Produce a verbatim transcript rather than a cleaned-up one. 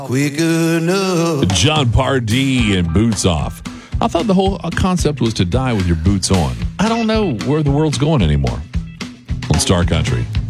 Quick enough. John Pardee and Boots Off. I thought the whole concept was to die with your boots on. I don't know where the world's going anymore. On Star Country.